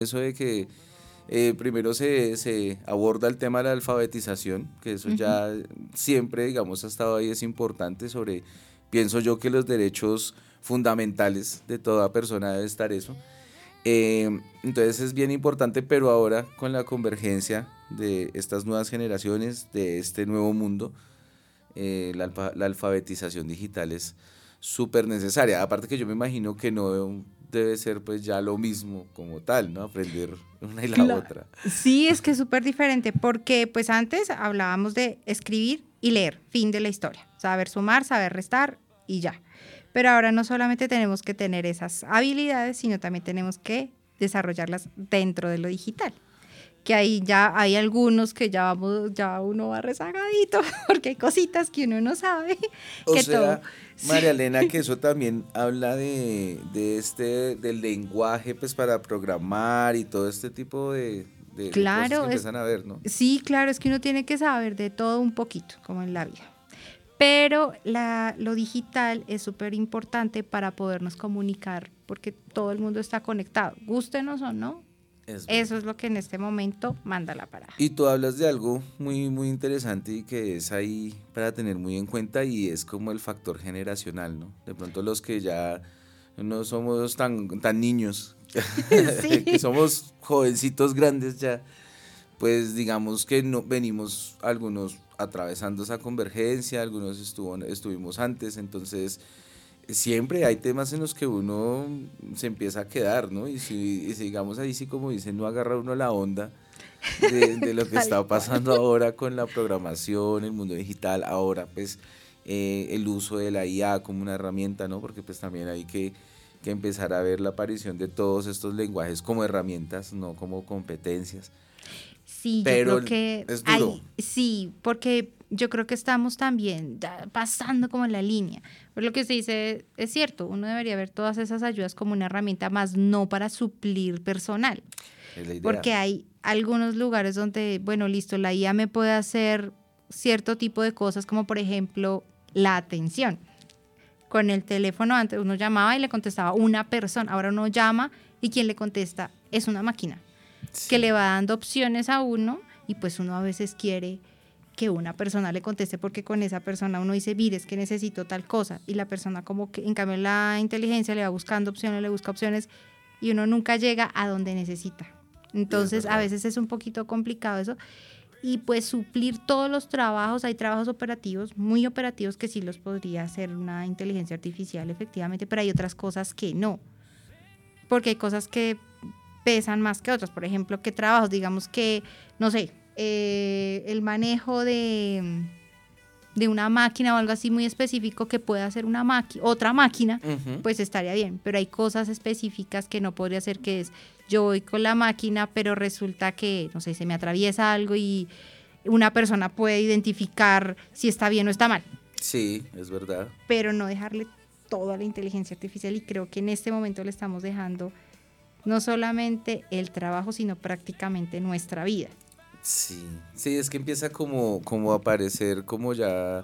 eso de que primero se aborda el tema de la alfabetización, que eso Ujú. ya siempre, digamos, ha estado ahí, es importante sobre, pienso yo que los derechos fundamentales de toda persona debe estar eso. Entonces es bien importante, pero ahora con la convergencia de estas nuevas generaciones, de este nuevo mundo, la alfabetización digital es súper necesaria. Aparte que yo me imagino que no debe ser pues ya lo mismo como tal, ¿no? Aprender una y la otra. Sí, es que es súper diferente, porque pues antes hablábamos de escribir y leer, fin de la historia, saber sumar, saber restar y ya. Pero ahora no solamente tenemos que tener esas habilidades, sino también tenemos que desarrollarlas dentro de lo digital. Que ahí ya hay algunos que ya uno va rezagadito, porque hay cositas que uno no sabe, O que todo. sea, María Sí. Elena, que eso también habla del lenguaje pues para programar y todo este tipo de cosas que Claro, empiezan a ver, ¿no? sí, claro, es que uno tiene que saber de todo un poquito, como en la vida. Pero lo digital es súper importante para podernos comunicar, porque todo el mundo está conectado, gústenos o no. Es Eso verdad. es lo que en este momento manda la parada. Y tú hablas de algo muy, muy interesante y que es ahí para tener muy en cuenta y es como el factor generacional, ¿no? De pronto los que ya no somos tan niños, que Sí. somos jovencitos grandes ya, pues digamos que no, venimos algunos atravesando esa convergencia, algunos estuvimos antes, entonces siempre hay temas en los que uno se empieza a quedar, ¿no? Y si digamos ahí sí como dicen, no agarra uno la onda de lo que Tal está cual. pasando ahora con la programación, el mundo digital, ahora pues el uso de la IA como una herramienta, ¿no? Porque pues también hay que empezar a ver la aparición de todos estos lenguajes como herramientas, no como competencias. Sí, yo Pero creo que es duro. hay, sí, porque yo creo que estamos también ya pasando como en la línea. Pero lo que se dice es cierto, uno debería ver todas esas ayudas como una herramienta más, no para suplir personal. Es la idea. Porque hay algunos lugares donde, bueno, listo, la IA me puede hacer cierto tipo de cosas, como por ejemplo la atención. Con el teléfono antes uno llamaba y le contestaba una persona, ahora uno llama y quien le contesta es una máquina que le Sí, va dando opciones a uno y pues uno a veces quiere que una persona le conteste porque con esa persona uno dice, mire, es que necesito tal cosa y la persona como que en cambio la inteligencia le va buscando opciones, le busca opciones y uno nunca llega a donde necesita. es Entonces a verdad. veces es un poquito complicado eso y pues suplir todos los trabajos, hay trabajos operativos, muy operativos que sí los podría hacer una inteligencia artificial efectivamente, pero hay otras cosas que no, porque hay cosas que pesan más que otras. Por ejemplo, ¿qué trabajos? Digamos que, no sé, el manejo de una máquina o algo así muy específico que pueda hacer otra máquina, Ujú. pues estaría bien. Pero hay cosas específicas que no podría ser, que es yo voy con la máquina, pero resulta que, no sé, se me atraviesa algo y una persona puede identificar si está bien o está mal, Sí, es verdad. pero no dejarle todo a la inteligencia artificial y creo que en este momento le estamos dejando no solamente el trabajo, sino prácticamente nuestra vida. Sí, sí, es que empieza como a aparecer como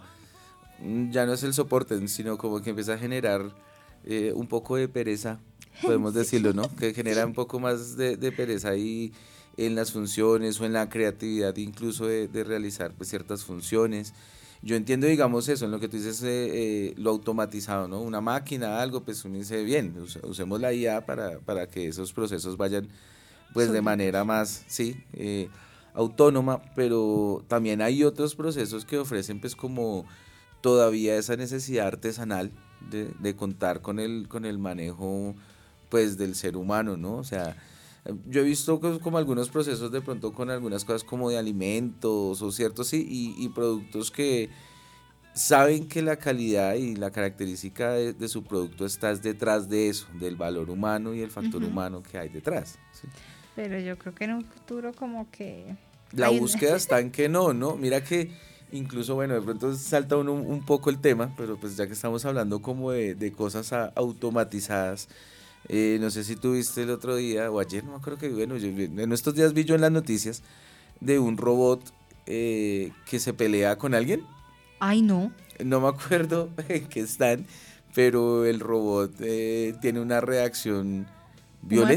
ya no es el soporte, sino como que empieza a generar un poco de pereza, podemos Sí, decirlo, ¿no? Que genera sí. un poco más de pereza ahí en las funciones o en la creatividad incluso de realizar pues, ciertas funciones. Yo entiendo, digamos, eso, en lo que tú dices, lo automatizado, ¿no? Una máquina, algo, pues uno dice, bien, usemos la IA para que esos procesos vayan pues de manera Solitos. más, sí, autónoma, pero también hay otros procesos que ofrecen pues como todavía esa necesidad artesanal de contar con el manejo pues del ser humano, ¿no? O sea, yo he visto como algunos procesos de pronto con algunas cosas como de alimentos o ciertos sí, y productos que saben que la calidad y la característica de su producto está detrás de eso, del valor humano y el factor Ujú. humano que hay detrás. ¿Sí? Pero yo creo que en un futuro como que La hay un... búsqueda está en que no, ¿no? Mira que incluso, bueno, de pronto salta uno un poco el tema, pero pues ya que estamos hablando como de cosas automatizadas, no sé si tuviste el otro día o ayer, no me acuerdo que, bueno, en estos días vi yo en las noticias de un robot que se pelea con alguien, Ay, no. no me acuerdo en qué están, pero el robot tiene una reacción ¿Humana? violenta.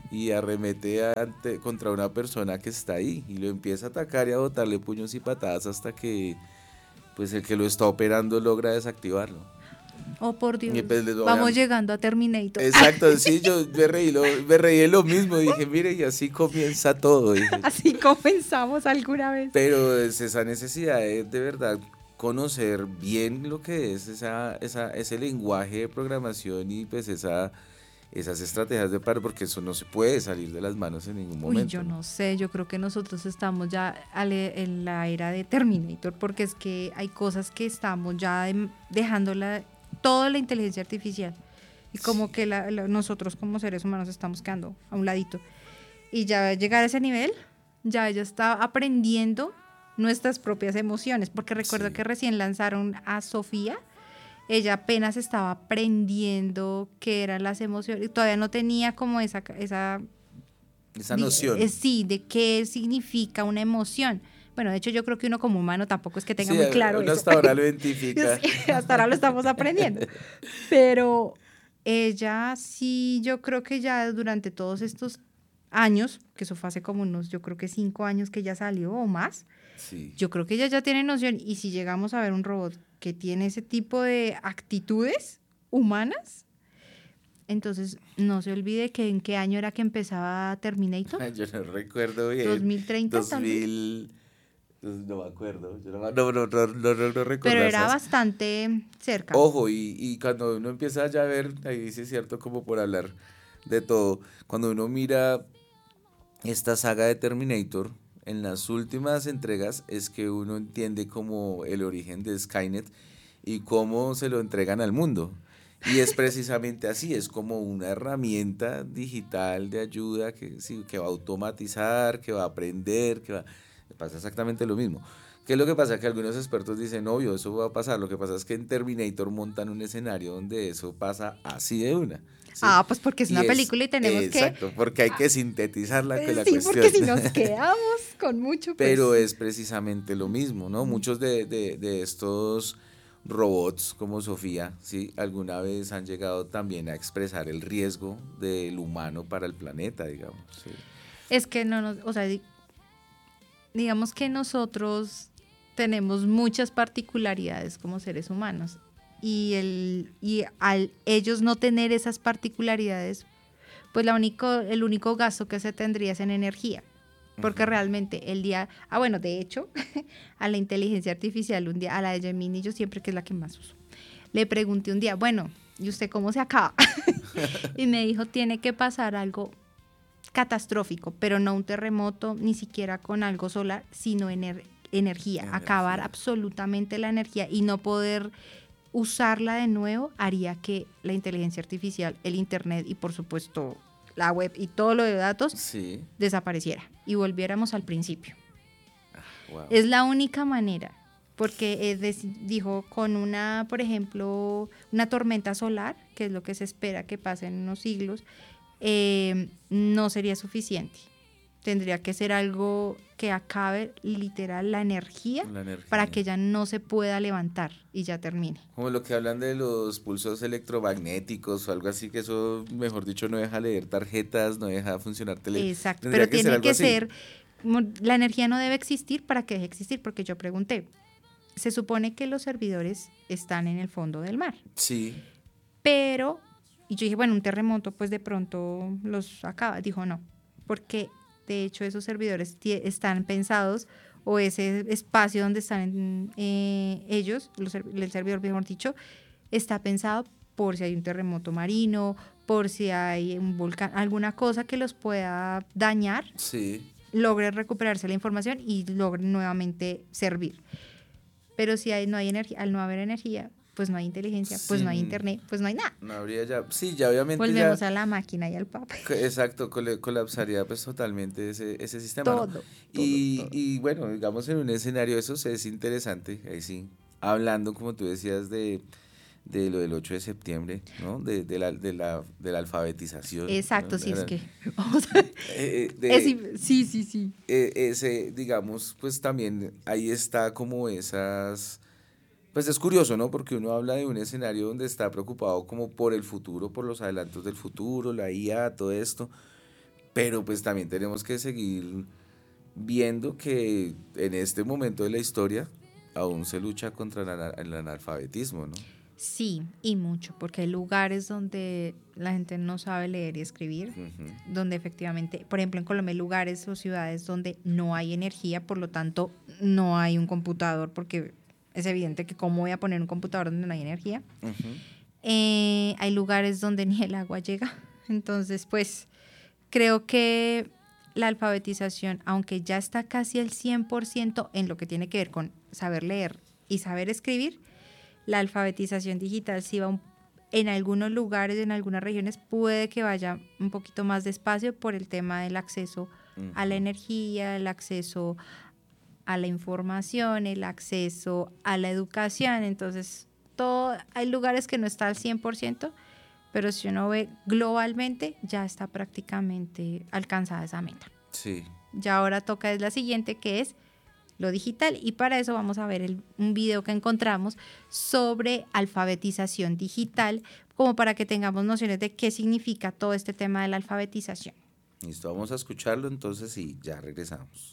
y arremete contra una persona que está ahí y lo empieza a atacar y a botarle puños y patadas hasta que pues el que lo está operando logra desactivarlo. Oh, por Dios. Y pues Vamos llegando a Terminator. Exacto, sí, yo me reí de lo mismo, dije, mire, y así comienza todo. Dije. Así comenzamos alguna vez. Pero es esa necesidad de verdad conocer bien lo que es ese lenguaje de programación y pues esas estrategias de paro, porque eso no se puede salir de las manos en ningún momento. Uy, yo no sé, yo creo que nosotros estamos ya en la era de Terminator, porque es que hay cosas que estamos ya dejándola toda la inteligencia artificial y como que nosotros como seres humanos estamos quedando a un ladito y ya llegar a ese nivel, ya ella está aprendiendo nuestras propias emociones, porque recuerdo que recién lanzaron a Sofía, ella apenas estaba aprendiendo qué eran las emociones, todavía no tenía como esa noción. Sí, de qué significa una emoción. Bueno, de hecho yo creo que uno como humano tampoco es que tenga muy claro uno eso. Hasta ahora lo identifica. Sí, hasta ahora lo estamos aprendiendo. Pero ella sí, yo creo que ya durante todos estos años, que eso fue hace como unos, yo creo que 5 años que ya salió o más, sí. Yo creo que ella ya tiene noción. Y si llegamos a ver un robot que tiene ese tipo de actitudes humanas, entonces no se olvide que en qué año era que empezaba Terminator. Yo no recuerdo bien. 2030 2000, no me acuerdo. Yo no recuerdo. Pero era bastante cerca. Ojo, y cuando uno empieza ya a ver, ahí sí es cierto, como por hablar de todo, cuando uno mira esta saga de Terminator, en las últimas entregas es que uno entiende como el origen de Skynet y cómo se lo entregan al mundo. Y es precisamente así, es como una herramienta digital de ayuda que va a automatizar, que va a aprender, pasa exactamente lo mismo. ¿Qué es lo que pasa? Que algunos expertos dicen, obvio, eso va a pasar. Lo que pasa es que en Terminator montan un escenario donde eso pasa así de una. ¿Sí? Pues porque es una película y tenemos exacto, porque hay que sintetizarla con la sí, cuestión. porque si nos quedamos con mucho... Pero es precisamente lo mismo, ¿no? Muchos de estos robots como Sofía, ¿sí? Alguna vez han llegado también a expresar el riesgo del humano para el planeta, digamos. ¿Sí? Es que digamos que nosotros tenemos muchas particularidades como seres humanos y al ellos no tener esas particularidades, pues el único gasto que se tendría es en energía, porque realmente el día, bueno, de hecho, a la inteligencia artificial un día, a la de Gemini, yo siempre que es la que más uso, le pregunté un día, bueno, ¿y usted cómo se acaba? Y me dijo, tiene que pasar algo catastrófico, pero no un terremoto, ni siquiera con algo solar, sino energía. Acabar absolutamente la energía y no poder usarla de nuevo haría que la inteligencia artificial, el internet y por supuesto la web y todo lo de datos desapareciera y volviéramos al principio. Wow. Es la única manera, porque dijo con por ejemplo, una tormenta solar, que es lo que se espera que pase en unos siglos, no sería suficiente. Tendría que ser algo que acabe literal la energía para que ya no se pueda levantar y ya termine. Como lo que hablan de los pulsos electromagnéticos o algo así, que eso, mejor dicho, no deja leer tarjetas, no deja funcionar teléfono. Exacto, pero tiene que ser, la energía no debe existir para que deje existir, porque yo pregunté, se supone que los servidores están en el fondo del mar. Sí. Pero, y yo dije, bueno, un terremoto pues de pronto los acaba. Dijo no, porque de hecho esos servidores están pensados, o ese espacio donde están ellos, el servidor mejor dicho, está pensado por si hay un terremoto marino, por si hay un volcán, alguna cosa que los pueda dañar, logre recuperarse la información y logre nuevamente servir. Pero si no hay energía, al no haber energía, pues no hay inteligencia, pues no hay internet, pues no hay nada. No habría ya, ya obviamente volvemos a la máquina y al papa. Exacto, colapsaría pues totalmente ese sistema. Todo, ¿no? todo. Y bueno, digamos en un escenario eso es interesante, ahí sí, hablando como tú decías de lo del 8 de septiembre, ¿no? De la alfabetización. Exacto, ¿no? sí, es que... sí. Ese, digamos, pues también ahí está como esas... Pues es curioso, ¿no? Porque uno habla de un escenario donde está preocupado como por el futuro, por los adelantos del futuro, la IA, todo esto, pero pues también tenemos que seguir viendo que en este momento de la historia aún se lucha contra el analfabetismo, ¿no? Sí, y mucho, porque hay lugares donde la gente no sabe leer y escribir, donde efectivamente, por ejemplo, en Colombia hay lugares o ciudades donde no hay energía, por lo tanto no hay un computador, porque es evidente que cómo voy a poner un computador donde no hay energía. Hay lugares donde ni el agua llega, entonces pues creo que la alfabetización, aunque ya está casi al 100% en lo que tiene que ver con saber leer y saber escribir, la alfabetización digital sí va en algunos lugares, en algunas regiones, puede que vaya un poquito más despacio por el tema del acceso a la energía, el acceso a la información, el acceso a la educación. Entonces, hay lugares que no está al 100%, pero si uno ve globalmente, ya está prácticamente alcanzada esa meta. Sí. Ya ahora toca es la siguiente, que es lo digital, y para eso vamos a ver un video que encontramos sobre alfabetización digital, como para que tengamos nociones de qué significa todo este tema de la alfabetización. Listo, vamos a escucharlo entonces y ya regresamos.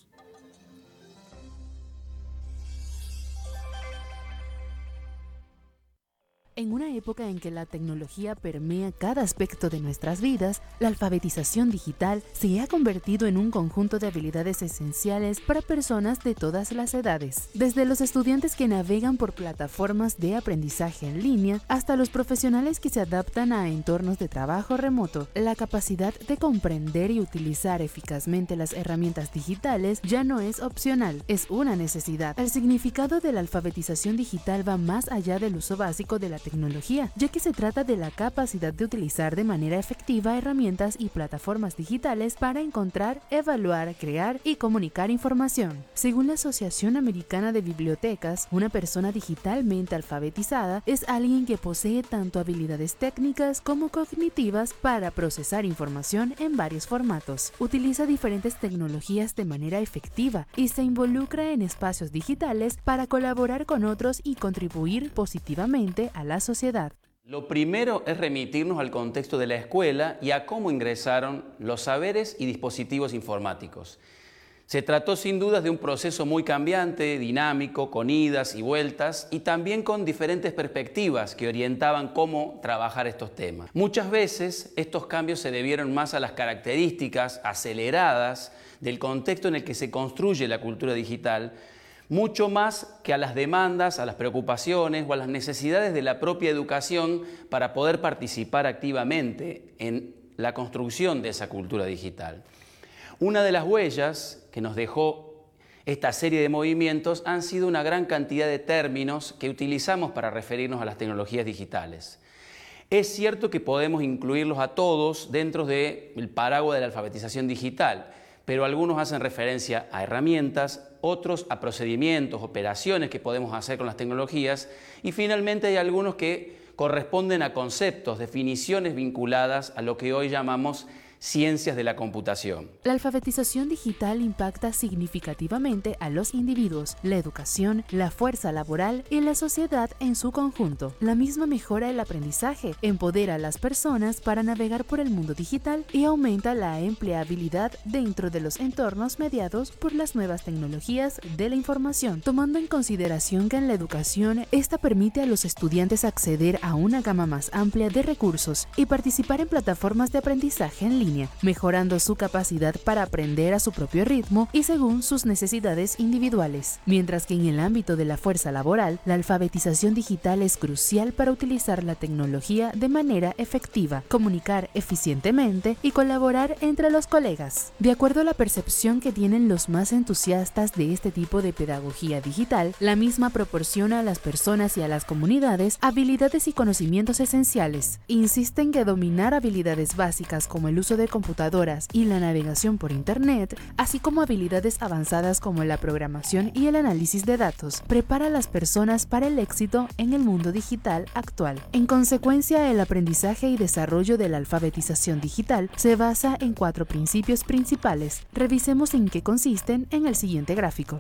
En una época en que la tecnología permea cada aspecto de nuestras vidas, la alfabetización digital se ha convertido en un conjunto de habilidades esenciales para personas de todas las edades, desde los estudiantes que navegan por plataformas de aprendizaje en línea hasta los profesionales que se adaptan a entornos de trabajo remoto. La capacidad de comprender y utilizar eficazmente las herramientas digitales ya no es opcional, es una necesidad. El significado de la alfabetización digital va más allá del uso básico de la tecnología, ya que se trata de la capacidad de utilizar de manera efectiva herramientas y plataformas digitales para encontrar, evaluar, crear y comunicar información. Según la Asociación Americana de Bibliotecas, una persona digitalmente alfabetizada es alguien que posee tanto habilidades técnicas como cognitivas para procesar información en varios formatos, utiliza diferentes tecnologías de manera efectiva y se involucra en espacios digitales para colaborar con otros y contribuir positivamente a la sociedad. Lo primero es remitirnos al contexto de la escuela y a cómo ingresaron los saberes y dispositivos informáticos. Se trató sin dudas de un proceso muy cambiante, dinámico, con idas y vueltas y también con diferentes perspectivas que orientaban cómo trabajar estos temas. Muchas veces estos cambios se debieron más a las características aceleradas del contexto en el que se construye la cultura digital, mucho más que a las demandas, a las preocupaciones o a las necesidades de la propia educación para poder participar activamente en la construcción de esa cultura digital. Una de las huellas que nos dejó esta serie de movimientos han sido una gran cantidad de términos que utilizamos para referirnos a las tecnologías digitales. Es cierto que podemos incluirlos a todos dentro del paraguas de la alfabetización digital, pero algunos hacen referencia a herramientas, otros a procedimientos, operaciones que podemos hacer con las tecnologías y finalmente hay algunos que corresponden a conceptos, definiciones vinculadas a lo que hoy llamamos ciencias de la computación. La alfabetización digital impacta significativamente a los individuos, la educación, la fuerza laboral y la sociedad en su conjunto. La misma mejora el aprendizaje, empodera a las personas para navegar por el mundo digital y aumenta la empleabilidad dentro de los entornos mediados por las nuevas tecnologías de la información, tomando en consideración que en la educación esta permite a los estudiantes acceder a una gama más amplia de recursos y participar en plataformas de aprendizaje en línea, mejorando su capacidad para aprender a su propio ritmo y según sus necesidades individuales. Mientras que en el ámbito de la fuerza laboral, la alfabetización digital es crucial para utilizar la tecnología de manera efectiva, comunicar eficientemente y colaborar entre los colegas. De acuerdo a la percepción que tienen los más entusiastas de este tipo de pedagogía digital, la misma proporciona a las personas y a las comunidades habilidades y conocimientos esenciales. Insisten que dominar habilidades básicas como el uso de computadoras y la navegación por Internet, así como habilidades avanzadas como la programación y el análisis de datos, prepara a las personas para el éxito en el mundo digital actual. En consecuencia, el aprendizaje y desarrollo de la alfabetización digital se basa en 4 principios principales. Revisemos en qué consisten en el siguiente gráfico.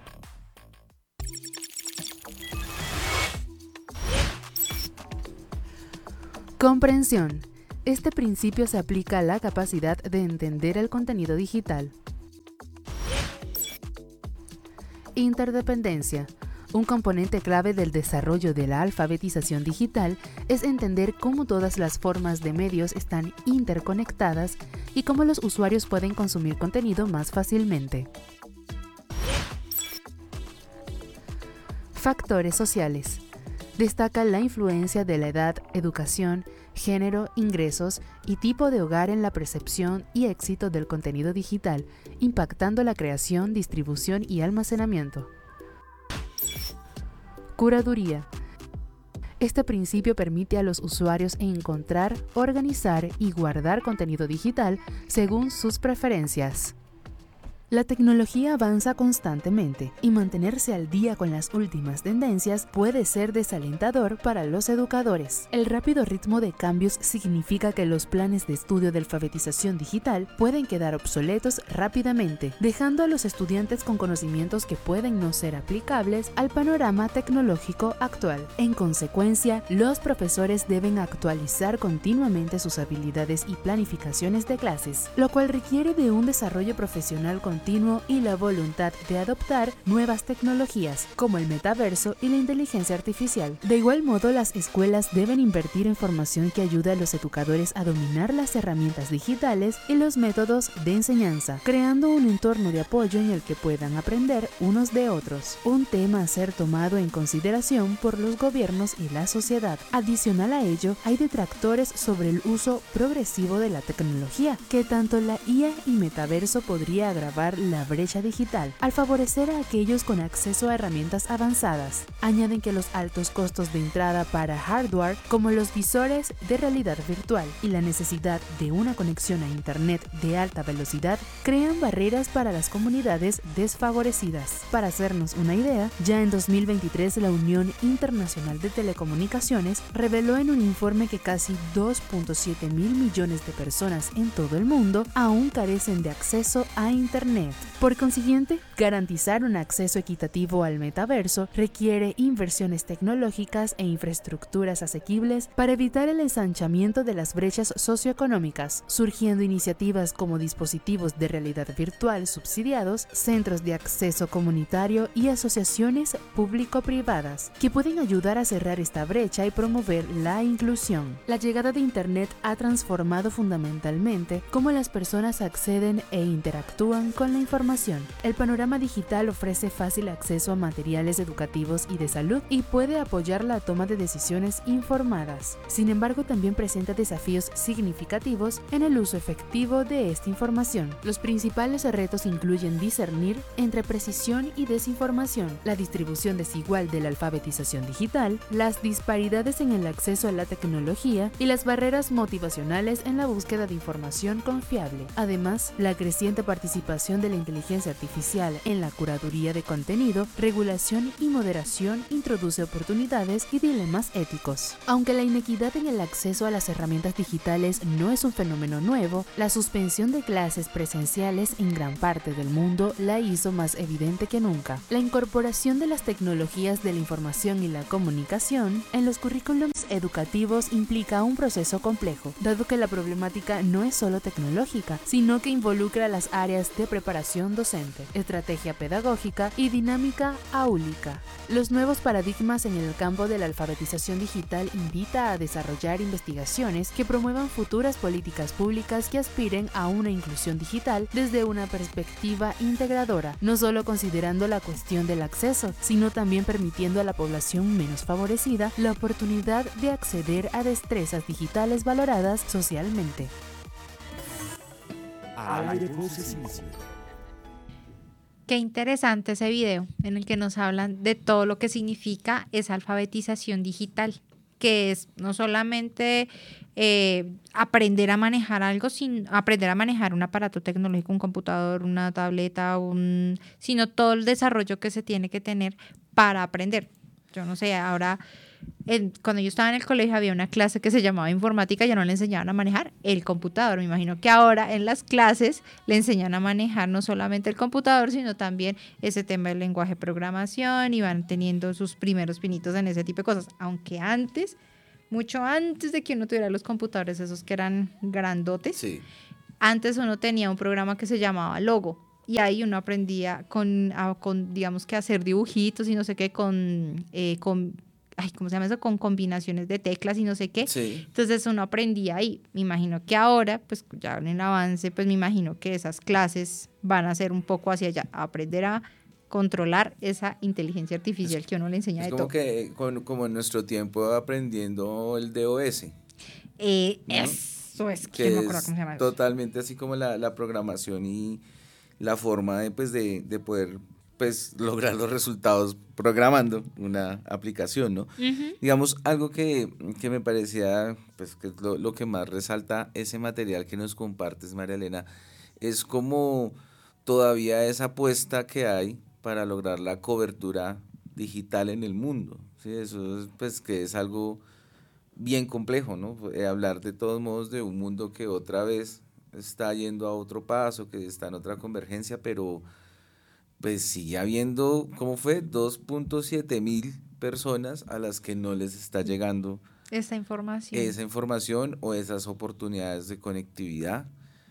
Comprensión. Este principio se aplica a la capacidad de entender el contenido digital. Interdependencia. Un componente clave del desarrollo de la alfabetización digital es entender cómo todas las formas de medios están interconectadas y cómo los usuarios pueden consumir contenido más fácilmente. Factores sociales. Destaca la influencia de la edad, educación, género, ingresos y tipo de hogar en la percepción y éxito del contenido digital, impactando la creación, distribución y almacenamiento. Curaduría. Este principio permite a los usuarios encontrar, organizar y guardar contenido digital según sus preferencias. La tecnología avanza constantemente y mantenerse al día con las últimas tendencias puede ser desalentador para los educadores. El rápido ritmo de cambios significa que los planes de estudio de alfabetización digital pueden quedar obsoletos rápidamente, dejando a los estudiantes con conocimientos que pueden no ser aplicables al panorama tecnológico actual. En consecuencia, los profesores deben actualizar continuamente sus habilidades y planificaciones de clases, lo cual requiere de un desarrollo profesional continuo y la voluntad de adoptar nuevas tecnologías como el metaverso y la inteligencia artificial. De igual modo, las escuelas deben invertir en formación que ayude a los educadores a dominar las herramientas digitales y los métodos de enseñanza, creando un entorno de apoyo en el que puedan aprender unos de otros, un tema a ser tomado en consideración por los gobiernos y la sociedad. Adicional a ello, hay detractores sobre el uso progresivo de la tecnología, que tanto la IA y metaverso podría agravar la brecha digital al favorecer a aquellos con acceso a herramientas avanzadas. Añaden que los altos costos de entrada para hardware, como los visores de realidad virtual y la necesidad de una conexión a Internet de alta velocidad, crean barreras para las comunidades desfavorecidas. Para hacernos una idea, ya en 2023 la Unión Internacional de Telecomunicaciones reveló en un informe que casi 2.7 mil millones de personas en todo el mundo aún carecen de acceso a Internet. Por consiguiente, garantizar un acceso equitativo al metaverso requiere inversiones tecnológicas e infraestructuras asequibles para evitar el ensanchamiento de las brechas socioeconómicas, surgiendo iniciativas como dispositivos de realidad virtual subsidiados, centros de acceso comunitario y asociaciones público-privadas, que pueden ayudar a cerrar esta brecha y promover la inclusión. La llegada de Internet ha transformado fundamentalmente cómo las personas acceden e interactúan con la información. El panorama digital ofrece fácil acceso a materiales educativos y de salud y puede apoyar la toma de decisiones informadas. Sin embargo, también presenta desafíos significativos en el uso efectivo de esta información. Los principales retos incluyen discernir entre precisión y desinformación, la distribución desigual de la alfabetización digital, las disparidades en el acceso a la tecnología y las barreras motivacionales en la búsqueda de información confiable. Además, la creciente participación de la inteligencia artificial en la curaduría de contenido, regulación y moderación introduce oportunidades y dilemas éticos. Aunque la inequidad en el acceso a las herramientas digitales no es un fenómeno nuevo, la suspensión de clases presenciales en gran parte del mundo la hizo más evidente que nunca. La incorporación de las tecnologías de la información y la comunicación en los currículums educativos implica un proceso complejo, dado que la problemática no es solo tecnológica, sino que involucra las áreas de preparación docente, estrategia pedagógica y dinámica áulica. Los nuevos paradigmas en el campo de la alfabetización digital invita a desarrollar investigaciones que promuevan futuras políticas públicas que aspiren a una inclusión digital desde una perspectiva integradora, no solo considerando la cuestión del acceso, sino también permitiendo a la población menos favorecida la oportunidad de acceder a destrezas digitales valoradas socialmente. Qué interesante ese video en el que nos hablan de todo lo que significa esa alfabetización digital, que es no solamente aprender a manejar algo, sino aprender a manejar un aparato tecnológico, un computador, una tableta, sino todo el desarrollo que se tiene que tener para aprender. Yo no sé, ahora cuando yo estaba en el colegio había una clase que se llamaba informática, ya no le enseñaban a manejar el computador. Me imagino que ahora en las clases le enseñan a manejar no solamente el computador, sino también ese tema del lenguaje de programación y van teniendo sus primeros pinitos en ese tipo de cosas. Aunque antes mucho antes de que uno tuviera los computadores esos que eran grandotes. Sí. Antes uno tenía un programa que se llamaba Logo y ahí uno aprendía con digamos que hacer dibujitos y no sé qué ¿cómo se llama eso? Con combinaciones de teclas y no sé qué. Sí. Entonces uno aprendía ahí. Me imagino que ahora, pues ya en el avance, pues me imagino que esas clases van a ser un poco hacia allá, a aprender a controlar esa inteligencia artificial que uno le enseña Es de como todo. que como en nuestro tiempo aprendiendo el DOS, ¿no? Eso es, que no me Que acuerdo es cómo se llama. totalmente así como la programación y la forma de poder pues lograr los resultados programando una aplicación, ¿no? Uh-huh. Digamos, algo que me parecía, pues que es lo que más resalta ese material que nos compartes, María Elena, es como todavía esa apuesta que hay para lograr la cobertura digital en el mundo, ¿sí? Eso es, pues que es algo bien complejo, ¿no? Hablar de todos modos de un mundo que otra vez está yendo a otro paso, que está en otra convergencia, pero pues sigue habiendo, ¿cómo fue? 2.7 mil personas a las que no les está llegando Esa información. esa información o esas oportunidades de conectividad.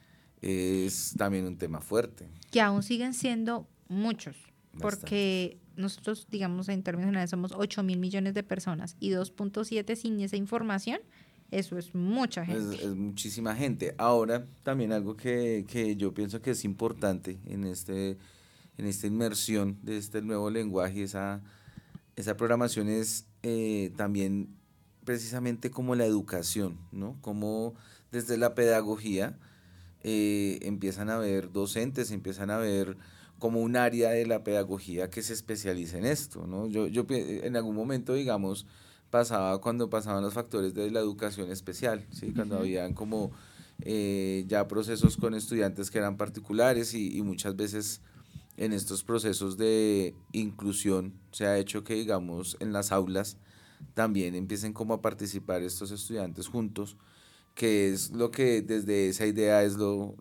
Es también un tema fuerte. Que aún siguen siendo muchos, Bastante. porque nosotros, digamos, en términos generales somos 8.000 millones de personas y 2.7 sin esa información, eso es mucha gente. Es muchísima gente. Ahora, también algo que yo pienso que es importante en esta inmersión de este nuevo lenguaje, esa programación es también precisamente como la educación, ¿no? Como desde la pedagogía empiezan a haber docentes, empiezan a haber como un área de la pedagogía que se especializa en esto, ¿no? Yo en algún momento, digamos, cuando pasaban los factores de la educación especial, ¿sí? Cuando habían como ya procesos con estudiantes que eran particulares y muchas veces en estos procesos de inclusión se ha hecho que, digamos, en las aulas también empiecen como a participar estos estudiantes juntos, que es lo que desde esa idea es lo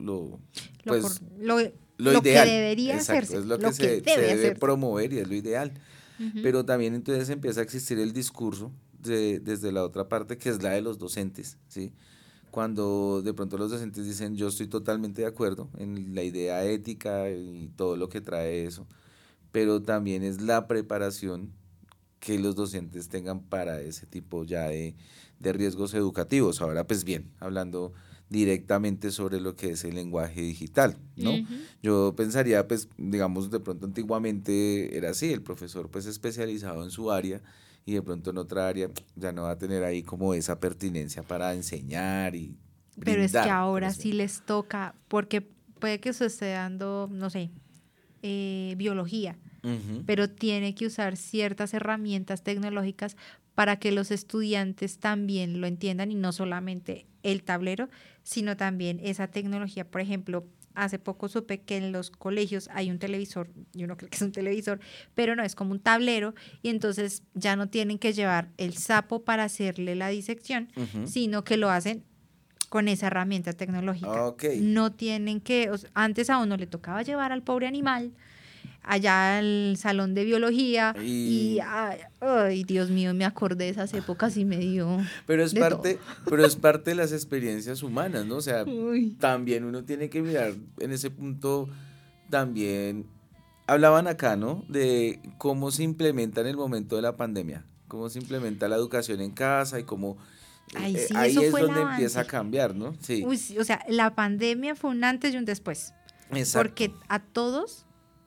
ideal. Que debería Exacto, hacerse, es lo que se debe hacerse. promover y es lo ideal. Pero también entonces empieza a existir el discurso desde la otra parte, que es la de los docentes, ¿sí? Cuando de pronto los docentes dicen yo estoy totalmente de acuerdo en la idea ética y todo lo que trae eso, pero también es la preparación que los docentes tengan para ese tipo ya de riesgos educativos. Ahora pues bien, hablando directamente sobre lo que es el lenguaje digital, ¿no? Yo pensaría, pues, digamos, de pronto antiguamente era así, el profesor pues especializado en su área y de pronto en otra área ya no va a tener ahí como esa pertinencia para enseñar y brindar. Pero es que ahora sí les toca, porque puede que se esté dando, no sé, biología, pero tiene que usar ciertas herramientas tecnológicas para que los estudiantes también lo entiendan y no solamente el tablero, sino también esa tecnología. Por ejemplo, hace poco supe que en los colegios hay un televisor, yo no creo que es un televisor, pero no, es como un tablero y entonces ya no tienen que llevar el sapo para hacerle la disección, sino que lo hacen con esa herramienta tecnológica. Okay. No tienen que, antes a uno le tocaba llevar al pobre animal allá al salón de biología y ay, Dios mío, me acordé de esas épocas y me dio pero es parte de las experiencias humanas, ¿no? O sea, también uno tiene que mirar en ese punto también. Hablaban acá, ¿no? De cómo se implementa en el momento de la pandemia, cómo se implementa la educación en casa y cómo sí, ahí eso es fue donde el empieza a avance. cambiar, ¿no? Sí. Uy, sí, o sea, la pandemia fue un antes y un después. Exacto. Porque a todos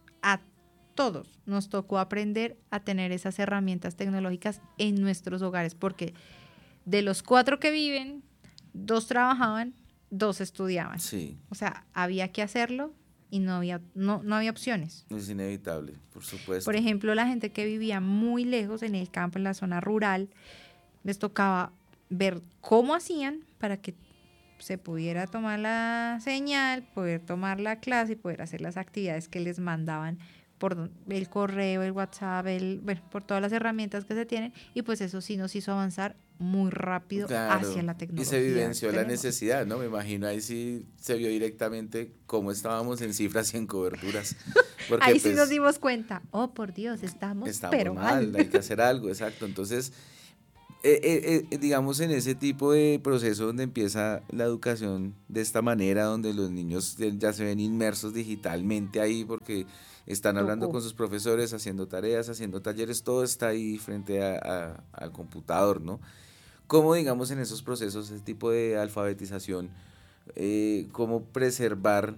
nos tocó aprender a tener esas herramientas tecnológicas en nuestros hogares, porque de los 4 que viven, 2 trabajaban, 2 estudiaban. Sí. O sea, había que hacerlo y no había opciones. Es inevitable, por supuesto. Por ejemplo, la gente que vivía muy lejos en el campo, en la zona rural, les tocaba ver cómo hacían para que se pudiera tomar la señal, poder tomar la clase y poder hacer las actividades que les mandaban por el correo, el WhatsApp, por todas las herramientas que se tienen, y pues eso sí nos hizo avanzar muy rápido hacia la tecnología. Y se vivenció la necesidad, ¿no? Me imagino ahí sí se vio directamente cómo estábamos en cifras y en coberturas. Porque, ahí sí nos dimos cuenta, oh por Dios, estamos pero mal. Hay que hacer algo, exacto. Entonces, digamos, en ese tipo de proceso donde empieza la educación de esta manera, donde los niños ya se ven inmersos digitalmente ahí porque están hablando Tocó. con sus profesores, haciendo tareas, haciendo talleres, todo está ahí frente al computador, ¿no? ¿Cómo, digamos, en esos procesos, ese tipo de alfabetización, cómo preservar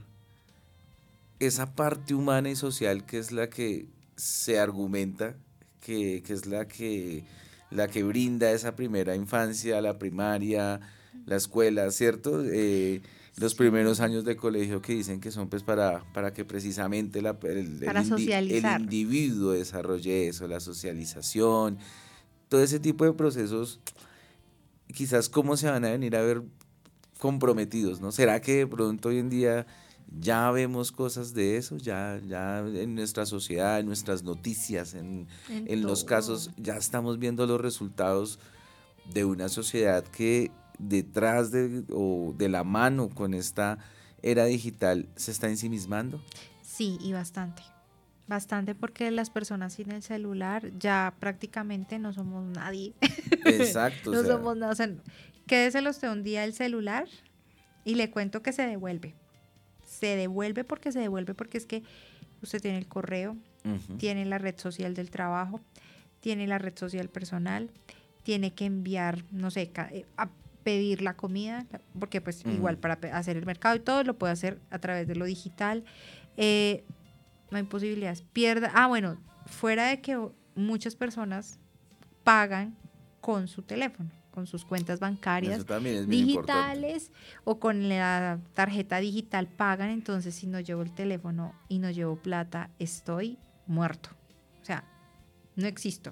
esa parte humana y social que es la que se argumenta, que es la que brinda esa primera infancia, la primaria, la escuela, ¿cierto? Los primeros años de colegio que dicen que son pues para que precisamente Para el socializar. individuo desarrolle eso, la socialización, todo ese tipo de procesos, quizás cómo se van a venir a ver comprometidos, ¿no? ¿Será que de pronto hoy en día ya vemos cosas de eso? Ya en nuestra sociedad, en nuestras noticias, en los todo. casos, ya estamos viendo los resultados de una sociedad que detrás o de la mano con esta era digital se está ensimismando. Sí, y bastante. Bastante porque las personas sin el celular ya prácticamente no somos nadie. Exacto, No o sea, somos nada. O sea, quédeselo usted un día el celular y le cuento que se devuelve. Se devuelve porque es que usted tiene el correo, tiene la red social del trabajo, tiene la red social personal, tiene que enviar, no sé, a pedir la comida, porque pues igual para hacer el mercado y todo lo puede hacer a través de lo digital. No hay posibilidades. Bueno, fuera de que muchas personas pagan con su teléfono, con sus cuentas bancarias eso también es bien importante. digitales o con la tarjeta digital pagan, entonces si no llevo el teléfono y no llevo plata, estoy muerto. O sea, no existo.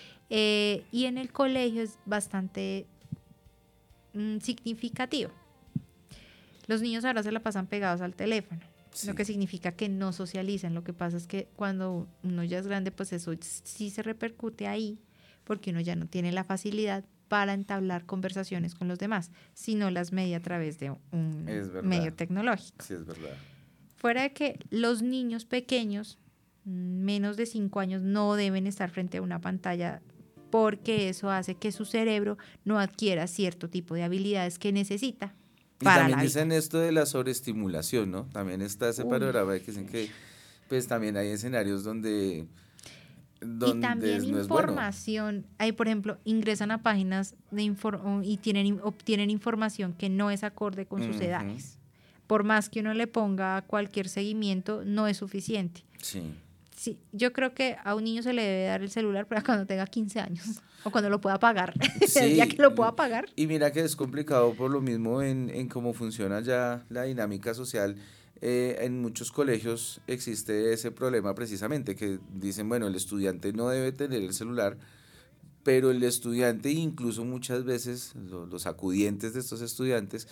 Y en el colegio es bastante significativo. Los niños ahora se la pasan pegados al teléfono. Sí. Lo que significa que no socializan. Lo que pasa es que cuando uno ya es grande, pues eso sí se repercute ahí, porque uno ya no tiene la facilidad para entablar conversaciones con los demás, sino las media a través de un medio tecnológico. Sí, es verdad. Fuera de que los niños pequeños, menos de 5 años, no deben estar frente a una pantalla porque eso hace que su cerebro no adquiera cierto tipo de habilidades que necesita. Y para también la dicen vida. esto de la sobreestimulación, ¿no? También está ese panorama que dicen que pues también hay escenarios donde Y también no es bueno. información, hay por ejemplo, ingresan a páginas y obtienen información que no es acorde con sus edades. Por más que uno le ponga cualquier seguimiento, no es suficiente. Sí. Sí, yo creo que a un niño se le debe dar el celular para cuando tenga 15 años o cuando lo pueda pagar, Sí, el día que lo pueda pagar. Y mira que es complicado por lo mismo en cómo funciona ya la dinámica social. En muchos colegios existe ese problema precisamente, que dicen, bueno, el estudiante no debe tener el celular, pero el estudiante, incluso muchas veces los acudientes de estos estudiantes,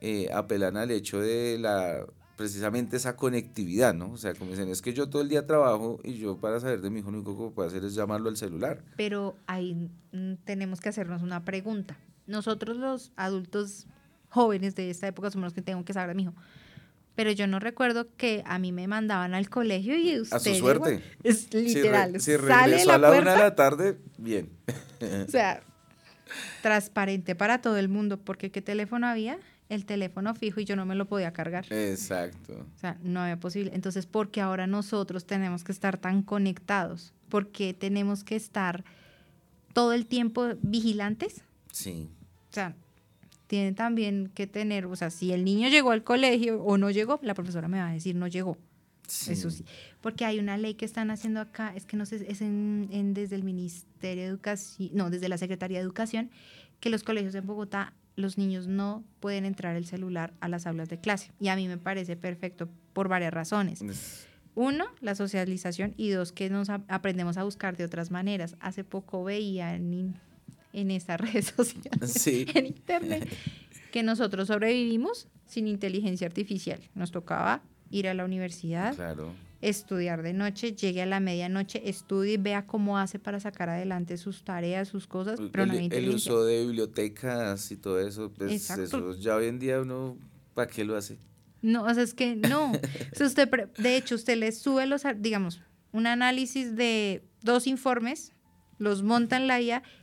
apelan al hecho de precisamente esa conectividad, ¿no? O sea, como dicen, es que yo todo el día trabajo y yo para saber de mi hijo lo único que puedo hacer es llamarlo al celular. Pero ahí tenemos que hacernos una pregunta. Nosotros los adultos jóvenes de esta época somos los que tengo que saber de mi hijo. Pero yo no recuerdo que a mí me mandaban al colegio y usted... A su suerte. Es literal. Si sale de regresó a la puerta, 1 de la tarde, bien. o sea, transparente para todo el mundo. Porque ¿qué teléfono había? El teléfono fijo y yo no me lo podía cargar. Exacto. O sea, no había posible. Entonces, ¿por qué ahora nosotros tenemos que estar tan conectados? ¿Por qué tenemos que estar todo el tiempo vigilantes? Sí. O sea, tienen también que tener, o sea, si el niño llegó al colegio o no llegó, la profesora me va a decir no llegó. Sí. Eso sí. Porque hay una ley que están haciendo acá, es que no sé, es desde el Ministerio de Educación, no, desde la Secretaría de Educación, que los colegios en Bogotá, los niños no pueden entrar el celular a las aulas de clase. Y a mí me parece perfecto por varias razones. Uno, la socialización, y dos, que nos aprendemos a buscar de otras maneras. Hace poco veía en estas redes sociales, Sí. en internet, que nosotros sobrevivimos sin inteligencia artificial. Nos tocaba ir a la universidad, Claro. estudiar de noche, llegue a la medianoche, estudie y vea cómo hace para sacar adelante sus tareas, sus cosas, pero no hay El inteligencia. uso de bibliotecas y todo eso, pues Exacto. eso ya hoy en día uno, ¿para qué lo hace? No, o sea, es que no. O sea, usted, de hecho, usted le sube digamos, un análisis de 2 informes, los monta en la IA,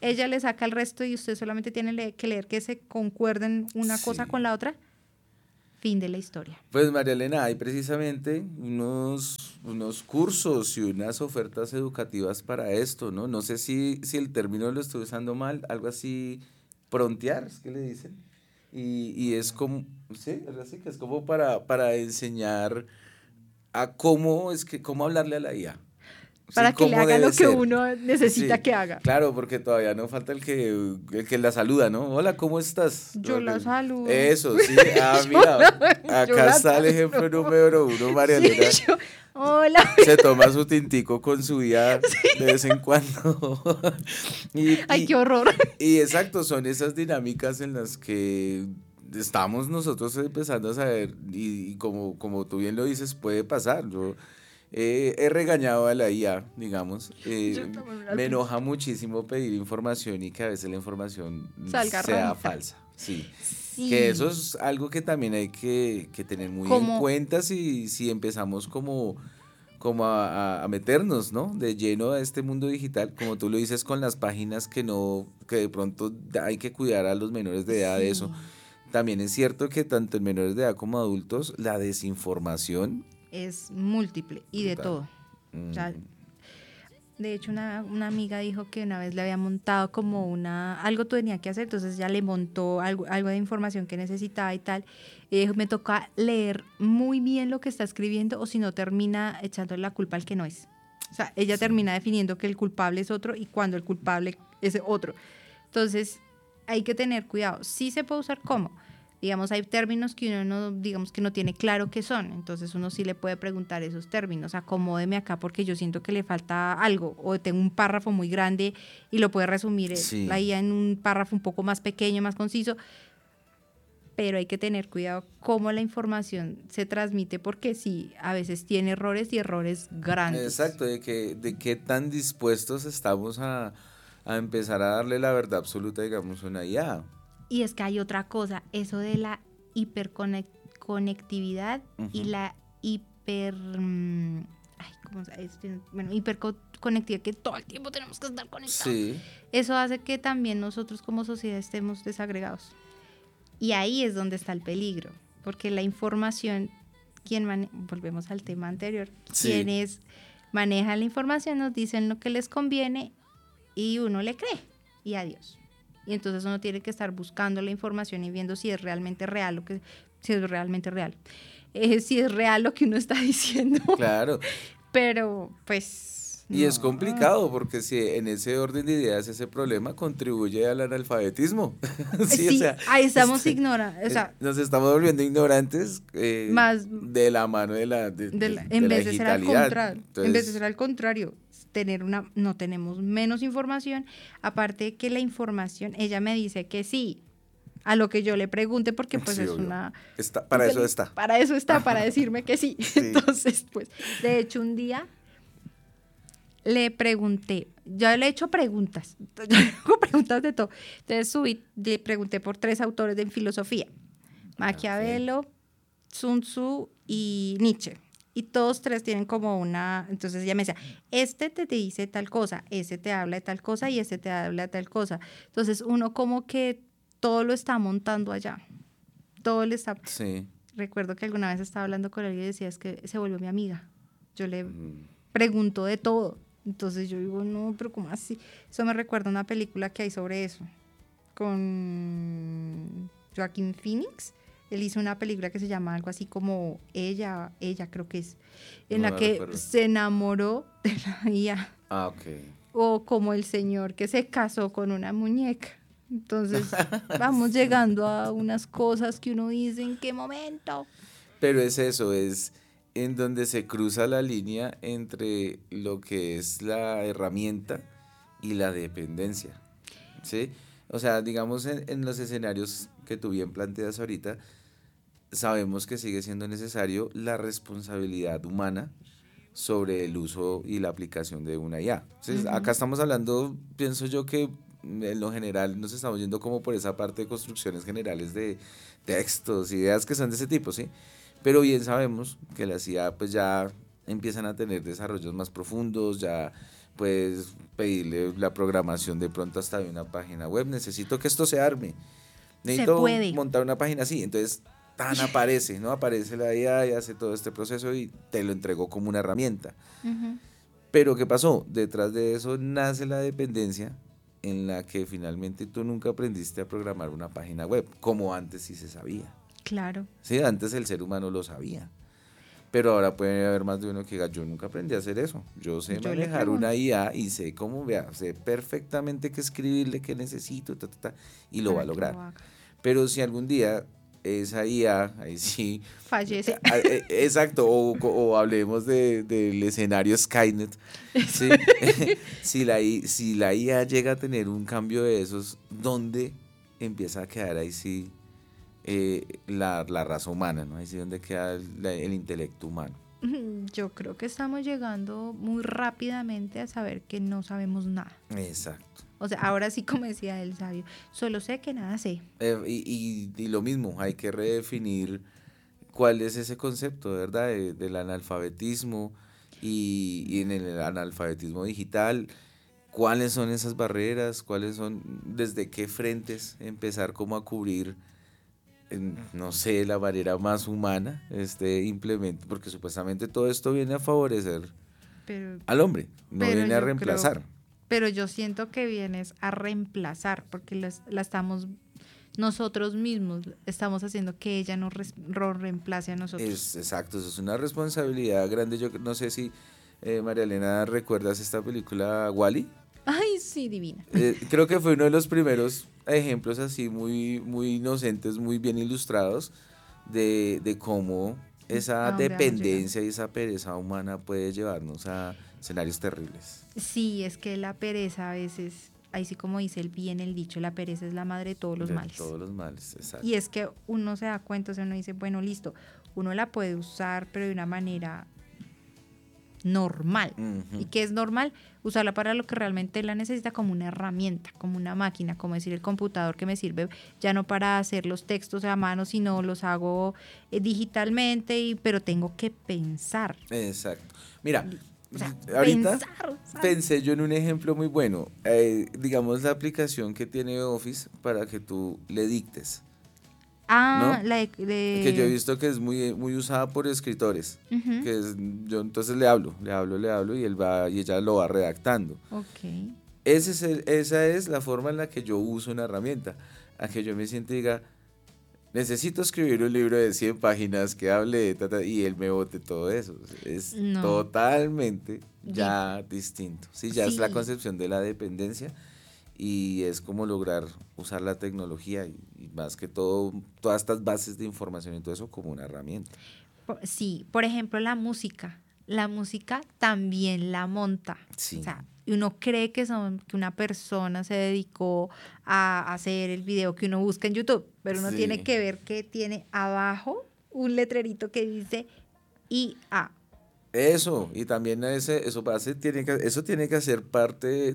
ella le saca el resto y usted solamente tiene que leer que se concuerden una cosa con la otra. Fin de la historia. Pues María Elena, hay precisamente unos cursos y unas ofertas educativas para esto, ¿no? No sé si el término lo estoy usando mal, algo así, prontear, es que le dicen. Y es como, sí, algo así, que es como para enseñar a cómo hablarle a la IA. Para Sí, que le cómo haga debe lo que ser. uno necesita Sí, que haga. claro, porque todavía no falta el que la saluda, ¿no? Hola, ¿cómo estás? Yo la saludo. Eso, sí. Mira, acá está el ejemplo número 1, María Elena. Hola. Se toma su tintico con su IA de vez en cuando. Ay, qué horror. Y exacto, son esas dinámicas en las que estamos nosotros empezando a saber, y como tú bien lo dices, puede pasar. Yo he regañado a la IA, digamos. Me enoja muchísimo pedir información y que a veces la información Salga sea rarita. falsa. Sí. Sí. Que eso es algo que también hay que tener muy en cuenta si empezamos como a meternos, ¿no? De lleno a este mundo digital, como tú lo dices, con las páginas que de pronto hay que cuidar a los menores de edad de eso. También es cierto que tanto en menores de edad como adultos, la desinformación es múltiple y de brutal. todo. O sea, de hecho, una amiga dijo que una vez le había montado como algo tenía que hacer, entonces ya le montó algo de información que necesitaba y tal. Y dijo, me toca leer muy bien lo que está escribiendo o si no termina echándole la culpa al que no es. O sea, ella termina definiendo que el culpable es otro y cuando el culpable es otro. Entonces, hay que tener cuidado. Sí se puede usar como. Digamos, hay términos que uno no, digamos que no tiene claro qué son, entonces uno sí le puede preguntar esos términos, acomódeme acá porque yo siento que le falta algo, o tengo un párrafo muy grande y lo puede resumir la IA en un párrafo un poco más pequeño, más conciso, pero hay que tener cuidado cómo la información se transmite, porque sí, a veces tiene errores y errores grandes. Exacto, de qué tan dispuestos estamos a empezar a darle la verdad absoluta, digamos, a una IA. Y es que hay otra cosa, eso de la hiperconectividad y la hiperconectividad, que todo el tiempo tenemos que estar conectados. Sí. Eso hace que también nosotros como sociedad estemos desagregados. Y ahí es donde está el peligro, porque la información, volvemos al tema anterior, quienes manejan la información nos dicen lo que les conviene y uno le cree y adiós. Y entonces uno tiene que estar buscando la información y viendo si es realmente real si es realmente real. Si es real lo que uno está diciendo. Claro. Pero, pues... Y es complicado porque si en ese orden de ideas ese problema contribuye al analfabetismo. Sí, o sea, ahí estamos ignorando. O sea, nos estamos volviendo ignorantes más de la mano de la en vez de ser al digitalidad. contrario, en vez de ser al contrario, no tenemos menos información, aparte que la información, ella me dice que sí a lo que yo le pregunte, porque pues es obvio. una... Para eso está. Para eso está, para decirme que sí. Entonces, pues, de hecho, un día le pregunté, yo le he hecho preguntas, yo le hago preguntas de todo. Entonces le pregunté por 3 autores de filosofía, Maquiavelo, Sun Tzu y Nietzsche. Y todos 3 tienen como entonces ella me decía, este te dice tal cosa, ese te habla de tal cosa y ese te habla de tal cosa. Entonces uno como que todo lo está montando allá, todo le está... Sí. Recuerdo que alguna vez estaba hablando con alguien y decía, es que se volvió mi amiga. Yo le pregunto de todo. Entonces yo digo, no, pero ¿cómo así? Eso me recuerda a una película que hay sobre eso, con Joaquin Phoenix. Él hizo una película que se llama algo así como Ella creo que es, en la que recuerdo. Se enamoró de la IA. Ah, ok. O como el señor que se casó con una muñeca. Entonces vamos llegando a unas cosas que uno dice, ¿en qué momento? Pero es eso, es en donde se cruza la línea entre lo que es la herramienta y la dependencia, ¿sí? O sea, digamos en los escenarios que tú bien planteas ahorita, sabemos que sigue siendo necesario la responsabilidad humana sobre el uso y la aplicación de una IA. Entonces, acá estamos hablando, pienso yo que en lo general nos estamos yendo como por esa parte de construcciones generales de textos, ideas que son de ese tipo, ¿sí? Pero bien sabemos que las IA pues ya empiezan a tener desarrollos más profundos, ya puedes pedirle la programación de pronto hasta de una página web. Necesito que esto se arme. Necesito puede. montar una página así. Entonces, tan aparece, ¿no? Aparece la IA y hace todo este proceso y te lo entregó como una herramienta. Ujú. Pero ¿qué pasó? Detrás de eso nace la dependencia en la que finalmente tú nunca aprendiste a programar una página web, como antes sí se sabía. Claro. Sí, antes el ser humano lo sabía. Pero ahora puede haber más de uno que diga, yo nunca aprendí a hacer eso. Yo sé Yo le manejar pregunto. una IA y sé cómo, vea, sé perfectamente qué escribirle, qué necesito, y lo va a Para que lograr. lo haga. Pero si algún día esa IA, ahí sí, Fallece. exacto, o hablemos del escenario Skynet, ¿sí? si la IA llega a tener un cambio de esos, ¿dónde empieza a quedar ahí sí la raza humana, ¿no? Ahí sí donde queda el intelecto humano. Yo creo que estamos llegando muy rápidamente a saber que no sabemos nada. Exacto. O sea, ahora sí, como decía el sabio, solo sé que nada sé. Y lo mismo, hay que redefinir cuál es ese concepto, ¿verdad? Del analfabetismo y en el analfabetismo digital, cuáles son esas barreras, cuáles son, desde qué frentes empezar como a cubrir, no sé, la manera más humana, este implemento, porque supuestamente todo esto viene a favorecer Pero, al hombre, no pero viene a yo reemplazar. pero yo siento que vienes a reemplazar, porque la estamos, nosotros mismos estamos haciendo que ella nos reemplace a nosotros. Es exacto, eso es una responsabilidad grande. Yo no sé si María Elena recuerdas esta película Wall-E. Ay, sí, divina. Creo que fue uno de los primeros ejemplos así muy, muy inocentes, muy bien ilustrados de cómo esa ¿A dónde vamos dependencia y esa pereza humana puede llevarnos a escenarios terribles. Sí, es que la pereza a veces, ahí sí como dice el bien el dicho, la pereza es la madre de todos los De males. todos los males, exacto. Y es que uno se da cuenta, o sea, uno dice, bueno, listo, uno la puede usar, pero de una manera normal. Ujú. ¿Y qué es normal? Usarla para lo que realmente la necesita, como una herramienta, como una máquina, como decir el computador que me sirve ya no para hacer los textos a mano, sino los hago digitalmente, pero tengo que pensar. Exacto. Mira, O sea, ahorita pensar, ¿sabes? pensé yo en un ejemplo muy bueno. Digamos la aplicación que tiene Office para que tú le dictes, Ah, ¿no? la Que yo he visto que es muy, muy usada por escritores. Ujú. Que es, yo entonces le hablo y él va y ella lo va redactando. Ok. Esa es la forma en la que yo uso una herramienta. A que yo me sienta y diga, necesito escribir un libro de 100 páginas que hable de y él me bote todo eso. Es No. totalmente ya distinto. Sí, ya es la Sí. concepción de la dependencia y es como lograr usar la tecnología y más que todo, todas estas bases de información y todo eso como una herramienta. Sí, por ejemplo, la música. La música también la monta. Sí. O sea, y uno cree que una persona se dedicó a hacer el video que uno busca en YouTube, pero uno Sí. tiene que ver que tiene abajo un letrerito que dice IA. Eso, y también eso tiene que hacer parte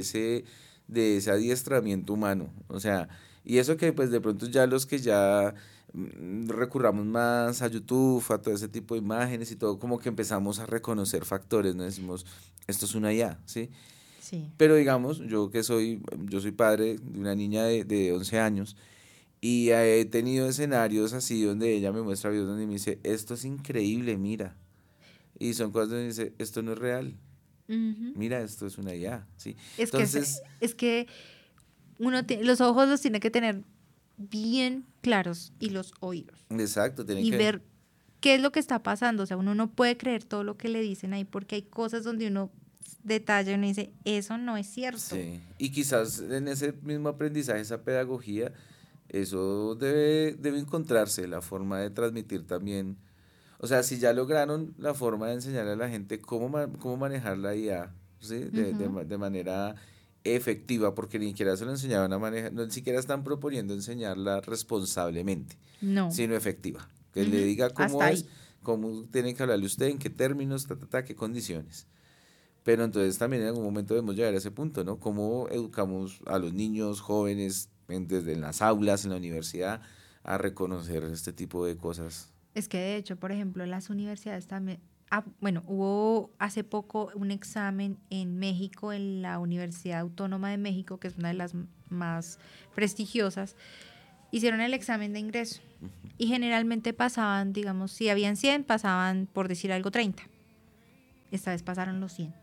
de ese adiestramiento humano. O sea, y eso que pues de pronto ya los que ya recurramos más a YouTube, a todo ese tipo de imágenes y todo, como que empezamos a reconocer factores, ¿no? Decimos, esto es una IA, ¿sí? Sí. Pero digamos, yo soy padre de una niña de 11 años y he tenido escenarios así donde ella me muestra videos donde me dice, esto es increíble, mira. Y son cosas donde dice, esto no es real, Ujú. mira, esto es una IA, ¿sí? Es que, Entonces, es que los ojos los tiene que tener bien claros y los oídos. exacto, tiene Y que... ver qué es lo que está pasando. O sea, uno no puede creer todo lo que le dicen ahí porque hay cosas donde uno detalla y uno dice, eso no es cierto. Sí, y quizás en ese mismo aprendizaje, esa pedagogía, eso debe encontrarse, la forma de transmitir también. O sea, si ya lograron la forma de enseñarle a la gente cómo manejar la IA, ¿sí? Ujú. De manera efectiva, porque ni siquiera se lo enseñaban a manejar, no ni siquiera están proponiendo enseñarla responsablemente, No. sino efectiva. Que le Ujú. diga cómo Hasta es, ahí. cómo tiene que hablarle usted, en qué términos, qué condiciones. Pero entonces también en algún momento debemos llegar a ese punto, ¿no? Cómo educamos a los niños, jóvenes, desde en las aulas, en la universidad, a reconocer este tipo de cosas. Es que de hecho, por ejemplo, las universidades también hubo hace poco un examen en México, en la Universidad Autónoma de México, que es una de las más prestigiosas. Hicieron el examen de ingreso y generalmente pasaban, digamos, si habían 100, pasaban, por decir algo, 30. Esta vez pasaron los 100.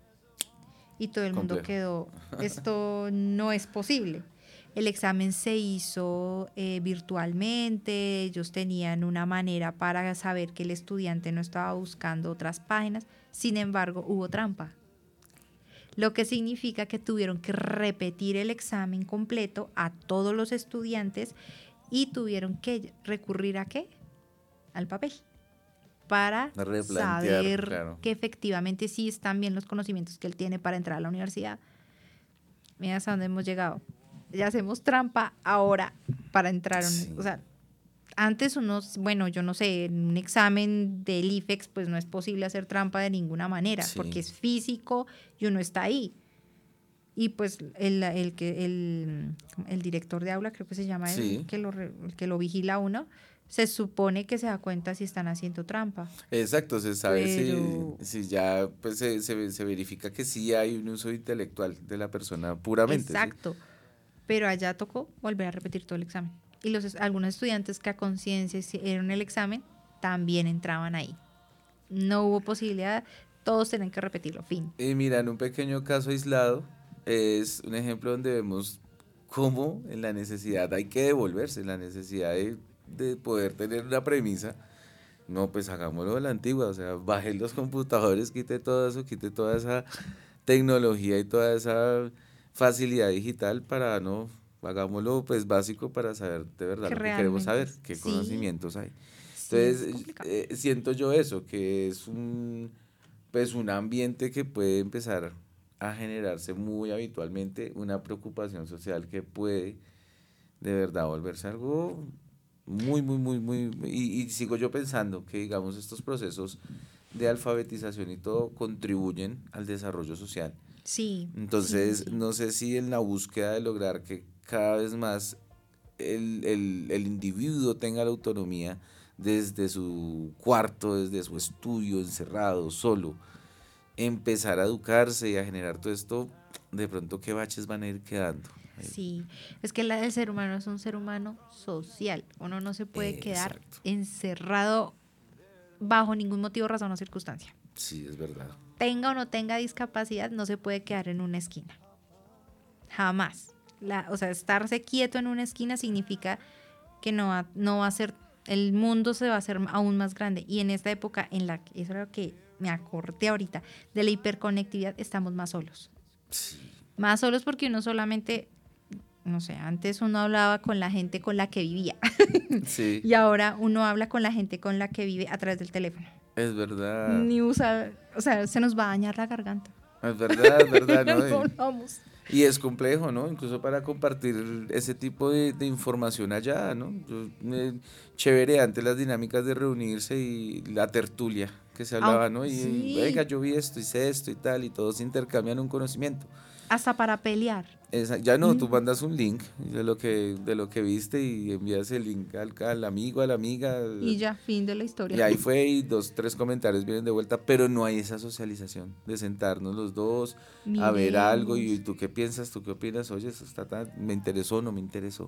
Y todo el mundo quedó, esto no es posible. El examen se hizo virtualmente, ellos tenían una manera para saber que el estudiante no estaba buscando otras páginas, sin embargo, hubo trampa. Lo que significa que tuvieron que repetir el examen completo a todos los estudiantes y tuvieron que recurrir ¿a qué? Al papel, para saber que efectivamente sí están bien los conocimientos que él tiene para entrar a la universidad. Mira hasta dónde hemos llegado. Ya hacemos trampa ahora para entrar. O sea, antes yo no sé, en un examen del IFEX pues no es posible hacer trampa de ninguna manera, porque es físico y uno está ahí. Y pues el director de aula, creo que se llama el que lo vigila uno, se supone que se da cuenta si están haciendo trampa. Exacto, se sabe si ya pues se verifica que sí hay un uso intelectual de la persona puramente. Exacto. ¿Sí? Pero allá tocó volver a repetir todo el examen. Y algunos estudiantes que a conciencia hicieron el examen también entraban ahí. No hubo posibilidad, todos tienen que repetirlo, fin. Y mira, en un pequeño caso aislado, es un ejemplo donde vemos cómo en la necesidad hay que devolverse, la necesidad de poder tener una premisa. No, pues hagámoslo de la antigua, o sea, baje los computadores, quite todo eso, quite toda esa tecnología y toda esa facilidad digital para hagámoslo pues básico para saber de verdad lo que queremos saber, qué conocimientos hay. Entonces, siento yo eso, que es un ambiente que puede empezar a generarse muy habitualmente, una preocupación social que puede de verdad volverse algo muy, muy, muy, muy, y sigo yo pensando que digamos estos procesos de alfabetización y todo contribuyen al desarrollo social. Sí. Entonces, no sé si en la búsqueda de lograr que cada vez más el individuo tenga la autonomía desde su cuarto, desde su estudio, encerrado, solo, empezar a educarse y a generar todo esto, de pronto qué baches van a ir quedando. Sí, es que el ser humano es un ser humano social. Uno no se puede quedar encerrado bajo ningún motivo, razón o circunstancia. Sí, es verdad. Tenga o no tenga discapacidad, no se puede quedar en una esquina. Jamás. O sea, estarse quieto en una esquina significa que no va a ser, el mundo se va a hacer aún más grande. Y en esta época, eso es lo que me acordé ahorita, de la hiperconectividad, estamos más solos. Sí. Más solos porque uno solamente, no sé, antes uno hablaba con la gente con la que vivía. Sí. Y ahora uno habla con la gente con la que vive a través del teléfono. Es verdad. Se nos va a dañar la garganta. Es verdad, ¿no? No vamos. Y es complejo, ¿no? Incluso para compartir ese tipo de información allá, ¿no? Chévere antes las dinámicas de reunirse y la tertulia que se hablaba, ¿no? Y venga, yo vi esto, hice esto y tal, y todos intercambian un conocimiento. Hasta para pelear. Ya no, tú mandas un link de lo que viste y envías el link al amigo, a la amiga. Y ya, fin de la historia. Y ahí fue, y 2-3 comentarios vienen de vuelta, pero no hay esa socialización de sentarnos los dos, a ver algo, y tú qué piensas, tú qué opinas, oye, eso me interesó, no me interesó.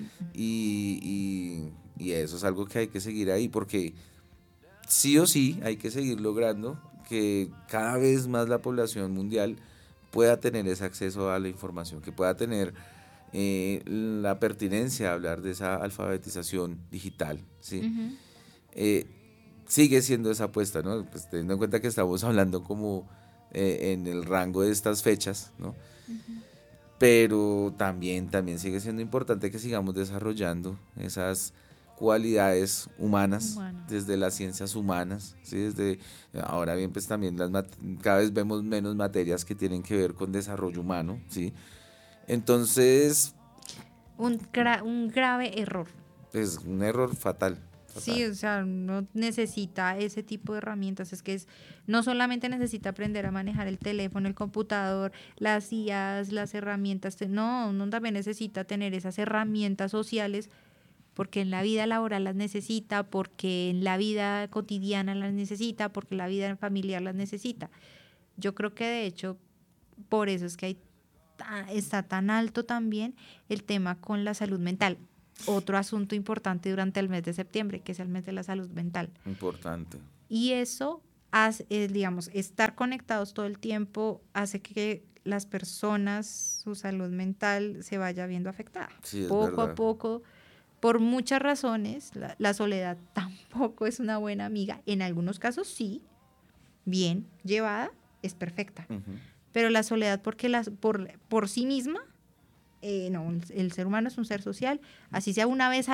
Y eso es algo que hay que seguir ahí, porque sí o sí hay que seguir logrando que cada vez más la población mundial pueda tener ese acceso a la información, que pueda tener la pertinencia de hablar de esa alfabetización digital, ¿sí? Uh-huh. Sigue siendo esa apuesta, ¿no? Pues teniendo en cuenta que estamos hablando como en el rango de estas fechas, ¿no? Uh-huh. Pero también sigue siendo importante que sigamos desarrollando esas cualidades humanas, desde las ciencias humanas, ¿sí? Desde ahora bien, pues también cada vez vemos menos materias que tienen que ver con desarrollo humano, ¿sí? Entonces, un grave error. Es un error fatal. Sí, o sea, uno necesita ese tipo de herramientas. Es que no solamente necesita aprender a manejar el teléfono, el computador, las IAs, las herramientas. No, uno también necesita tener esas herramientas sociales, porque en la vida laboral las necesita, porque en la vida cotidiana las necesita, porque en la vida familiar las necesita. Yo creo que de hecho por eso es que está tan alto también el tema con la salud mental. Otro asunto importante durante el mes de septiembre, que es el mes de la salud mental. Importante. Y eso hace, digamos, estar conectados todo el tiempo hace que las personas, su salud mental se vaya viendo afectada. Sí, Poco a poco, por muchas razones, la soledad tampoco es una buena amiga. En algunos casos sí, bien llevada, es perfecta. Pero la soledad por sí misma, no, el ser humano es un ser social, así sea una vez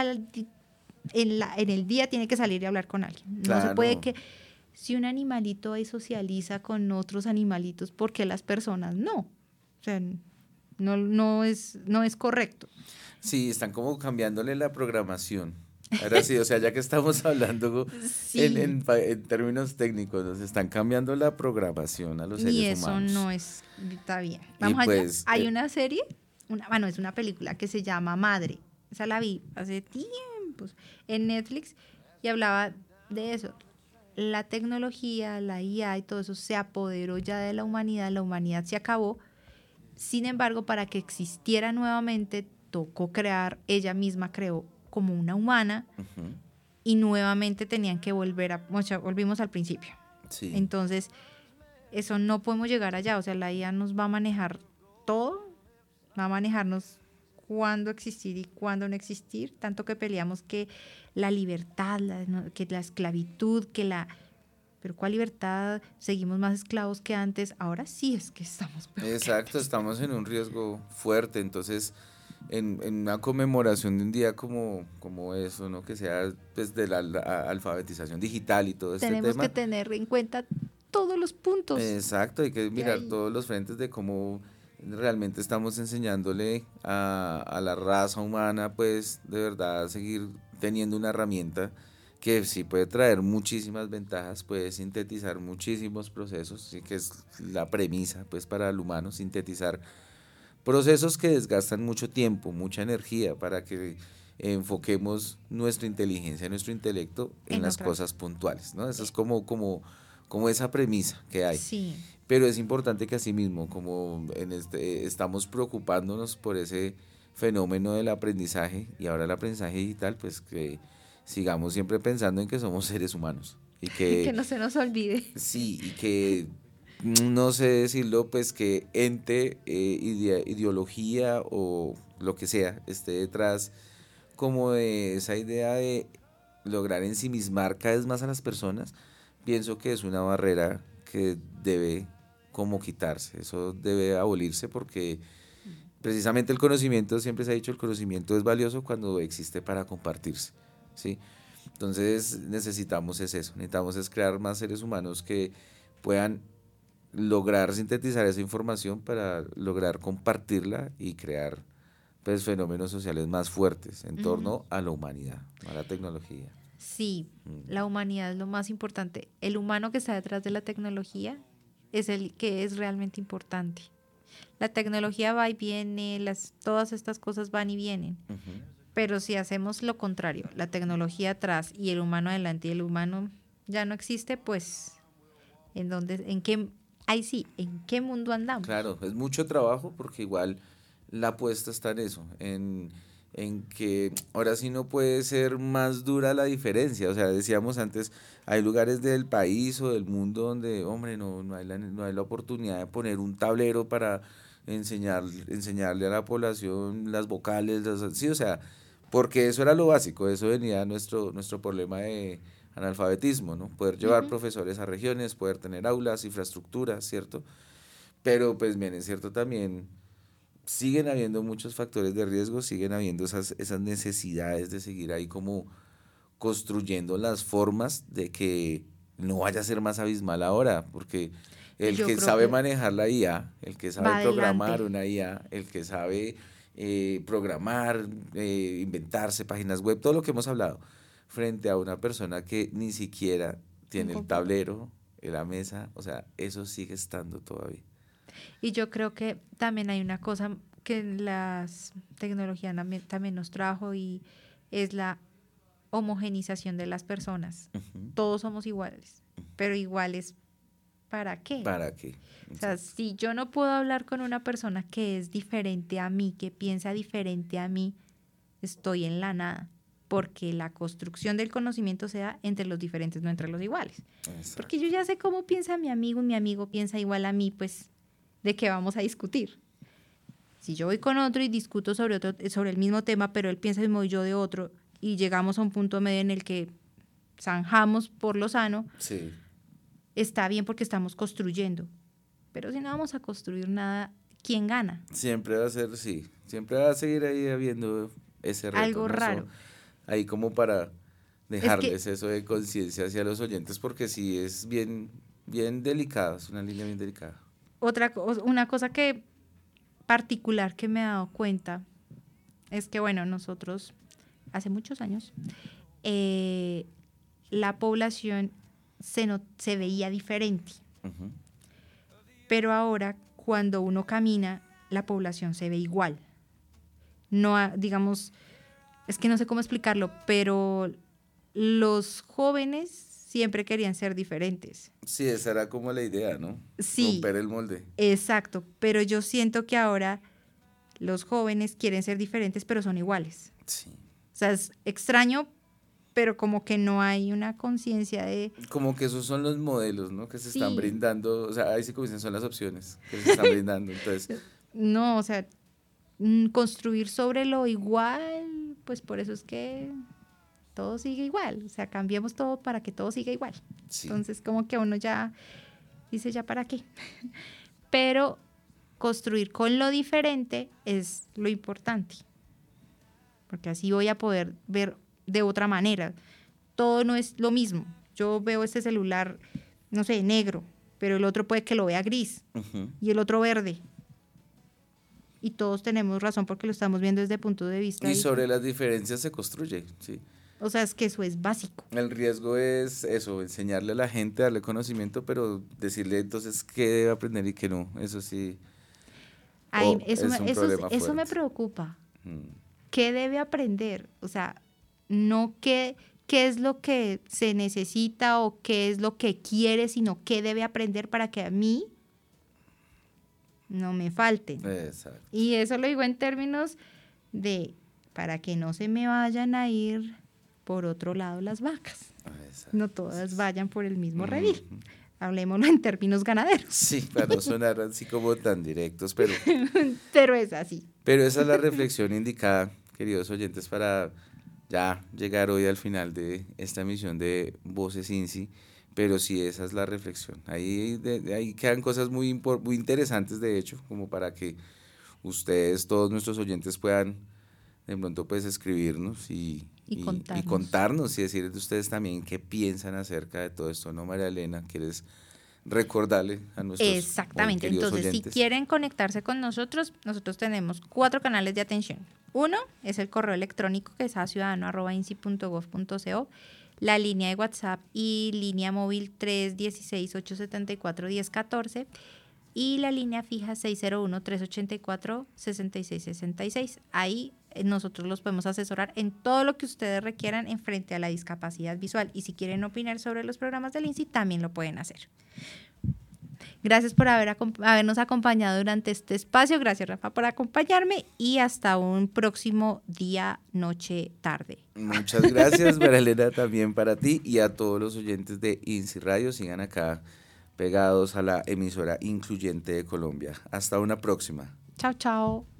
en el día tiene que salir y hablar con alguien. Claro. No se puede que, si un animalito ahí socializa con otros animalitos, ¿por qué las personas no? O sea, no es correcto. Sí, están como cambiándole la programación. Ahora sí, o sea, ya que estamos hablando sí. en términos técnicos, nos están cambiando la programación a los seres humanos. Y eso no está bien. Vamos pues, allá. Hay una serie, es una película que se llama Madre. Esa la vi hace tiempos en Netflix y hablaba de eso. La tecnología, la IA y todo eso se apoderó ya de la humanidad se acabó. Sin embargo, para que existiera nuevamente, tocó ella misma creó como una humana y nuevamente tenían que volvimos al principio. Sí. Entonces, eso no podemos llegar allá, o sea, la IA nos va a manejar todo, va a manejarnos cuándo existir y cuándo no existir, tanto que peleamos que la libertad, que la esclavitud, pero ¿cuál libertad? Seguimos más esclavos que antes, ahora sí es que estamos peor. Exacto, estamos en un riesgo fuerte, entonces en una conmemoración de un día como eso, ¿no? Que sea pues de la alfabetización digital y todo este tema. Tenemos que tener en cuenta todos los puntos. Exacto, hay que mirar todos los frentes de cómo realmente estamos enseñándole a la raza humana, pues de verdad seguir teniendo una herramienta que sí puede traer muchísimas ventajas, puede sintetizar muchísimos procesos, sí, que es la premisa pues para el humano, sintetizar procesos que desgastan mucho tiempo, mucha energía, para que enfoquemos nuestra inteligencia, nuestro intelecto en las cosas puntuales, ¿no? Eso es como esa premisa que hay. Sí. Pero es importante que asimismo, como estamos preocupándonos por ese fenómeno del aprendizaje y ahora el aprendizaje digital, pues que sigamos siempre pensando en que somos seres humanos. Y que no se nos olvide. Sí, y que no sé decirlo, pues que ente, ideología o lo que sea esté detrás como de esa idea de lograr ensimismar cada vez más a las personas, pienso que es una barrera que debe como quitarse, eso debe abolirse porque precisamente el conocimiento, siempre se ha dicho, el conocimiento es valioso cuando existe para compartirse, ¿sí? Entonces necesitamos necesitamos crear más seres humanos que puedan lograr sintetizar esa información para lograr compartirla y crear pues fenómenos sociales más fuertes en torno a la humanidad, a la tecnología. Sí, la humanidad es lo más importante. El humano que está detrás de la tecnología es el que es realmente importante. La tecnología va y viene, todas estas cosas van y vienen. Pero si hacemos lo contrario, la tecnología atrás y el humano adelante y el humano ya no existe, pues ¿en qué mundo andamos? Claro, es mucho trabajo porque igual la apuesta está en eso, en que ahora sí no puede ser más dura la diferencia. O sea, decíamos antes, hay lugares del país o del mundo donde, hombre, no hay la oportunidad de poner un tablero para enseñarle a la población las vocales, sí, o sea, porque eso era lo básico, eso venía nuestro problema de analfabetismo, ¿no? Poder llevar profesores a regiones, poder tener aulas, infraestructuras, ¿cierto? Pero pues bien, es cierto también, siguen habiendo muchos factores de riesgo, siguen habiendo esas necesidades de seguir ahí como construyendo las formas de que no vaya a ser más abismal ahora, porque el que sabe manejar la IA, el que sabe programar una IA, el que sabe programar, inventarse páginas web, todo lo que hemos hablado, frente a una persona que ni siquiera tiene el tablero, la mesa, o sea, eso sigue estando todavía. Y yo creo que también hay una cosa que las tecnologías también nos trajo y es la homogenización de las personas. Todos somos iguales, pero iguales ¿para qué? ¿Para qué? O sea, si yo no puedo hablar con una persona que es diferente a mí, que piensa diferente a mí, estoy en la nada, porque la construcción del conocimiento se da entre los diferentes, no entre los iguales. Exacto. Porque yo ya sé cómo piensa mi amigo y mi amigo piensa igual a mí, pues, ¿de qué vamos a discutir? Si yo voy con otro y discuto sobre el mismo tema, pero él piensa el mismo y yo de otro, y llegamos a un punto medio en el que zanjamos por lo sano, Sí. está bien porque estamos construyendo. Pero si no vamos a construir nada, ¿quién gana? Siempre va a ser, sí, siempre va a seguir ahí habiendo ese reto. Algo ¿no? raro. Eso, ahí como para dejarles eso de conciencia hacia los oyentes, porque sí es bien, bien delicado, es una línea bien delicada. Una cosa que particular que me he dado cuenta es que, bueno, nosotros hace muchos años la población se veía diferente. Uh-huh. Pero ahora, cuando uno camina, la población se ve igual. No, digamos, es que no sé cómo explicarlo, pero los jóvenes siempre querían ser diferentes. Sí, esa era como la idea, ¿no? Sí. Romper el molde. Exacto, pero yo siento que ahora los jóvenes quieren ser diferentes, pero son iguales. Sí. O sea, es extraño, pero como que no hay una conciencia de... Como que esos son los modelos, ¿no? Que se Sí. están brindando, o sea, ahí sí como dicen, son las opciones que se están brindando, entonces... No, o sea, construir sobre lo igual, pues por eso es que todo sigue igual. O sea, cambiemos todo para que todo siga igual. Sí. Entonces, como que uno ya dice, ¿ya para qué? Pero construir con lo diferente es lo importante. Porque así voy a poder ver de otra manera. Todo no es lo mismo. Yo veo este celular, no sé, negro, pero el otro puede que lo vea gris Uh-huh. y el otro verde. Y todos tenemos razón porque lo estamos viendo desde el punto de vista. Y sobre las diferencias se construye, sí. O sea, es que eso es básico. El riesgo es eso, enseñarle a la gente, darle conocimiento, pero decirle entonces qué debe aprender y qué no. Eso sí. Ay, es un problema eso me fuerte. preocupa. Mm. ¿Qué debe aprender? O sea, no qué es lo que se necesita o qué es lo que quiere, sino qué debe aprender para que a mí no me falten. Exacto. Y eso lo digo en términos de para que no se me vayan a ir por otro lado las vacas. Exacto. No todas vayan por el mismo Ujú. redil. Hablemoslo en términos ganaderos. Sí, para no sonar así como tan directos, pero Pero es así. esa es la reflexión indicada, queridos oyentes, para ya llegar hoy al final de esta emisión de Voces INSI, pero sí, esa es la reflexión. Ahí quedan cosas muy interesantes, de hecho, como para que ustedes, todos nuestros oyentes, puedan de pronto pues escribirnos y contarnos y decirles de ustedes también qué piensan acerca de todo esto, ¿no, María Elena? ¿Quieres recordarle a nuestros Exactamente. queridos Entonces, oyentes? si quieren conectarse con nosotros tenemos 4 canales de atención. Uno es el correo electrónico, que es ciudadano@insi.gov.co, la línea de WhatsApp y línea móvil 316-874-1014 y la línea fija 601-384-6666. Ahí nosotros los podemos asesorar en todo lo que ustedes requieran en frente a la discapacidad visual. Y si quieren opinar sobre los programas del INSI, también lo pueden hacer. Gracias por habernos acompañado durante este espacio. Gracias, Rafa, por acompañarme y hasta un próximo día, noche, tarde. Muchas gracias, María Elena, también para ti y a todos los oyentes de INSI Radio. Sigan acá pegados a la emisora incluyente de Colombia. Hasta una próxima. Chao, chao.